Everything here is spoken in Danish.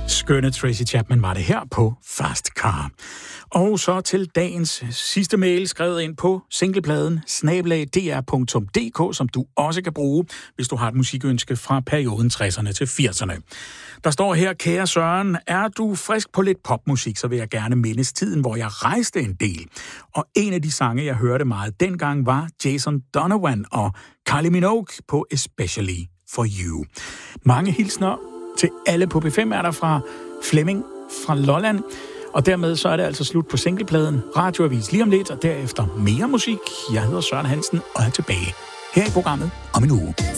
Skønne Tracy Chapman var det her på Fast Car. Og så til dagens sidste mail, skrevet ind på singlepladen @dr.dk, som du også kan bruge, hvis du har et musikønske fra perioden 60'erne til 80'erne. Der står her: kære Søren, er du frisk på lidt popmusik, så vil jeg gerne mindes tiden, hvor jeg rejste en del. Og en af de sange, jeg hørte meget dengang, var Jason Donovan og Kylie Minogue på Especially for You. Mange hilsner til alle på P5 er der fra Flemming fra Lolland. Og dermed så er det altså slut på singlepladen. Radioavis lige om lidt, og derefter mere musik. Jeg hedder Søren Hansen og er tilbage her i programmet om en uge.